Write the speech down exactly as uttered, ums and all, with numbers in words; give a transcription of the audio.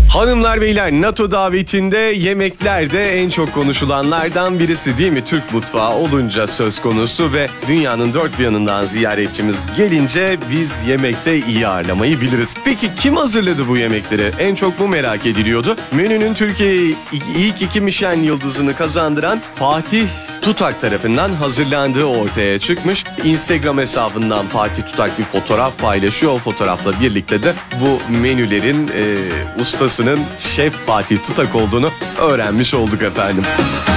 Hanımlar beyler, NATO davetinde yemekler de en çok konuşulanlardan birisi değil mi? Türk mutfağı olunca söz konusu ve dünyanın dört bir yanından ziyaretçimiz gelince biz yemekte iyi ağırlamayı biliriz. Peki kim hazırladı bu yemekleri? En çok bu merak ediliyordu. Menünün Türkiye'ye ilk iki Michelin yıldızını kazandıran Fatih Tutak tarafından hazırlandığı ortaya çıkmış. Instagram hesabından Fatih Tutak bir fotoğraf paylaşıyor. O fotoğrafla birlikte de bu menülerin e, ustası Şef Fatih Tutak olduğunu öğrenmiş olduk efendim.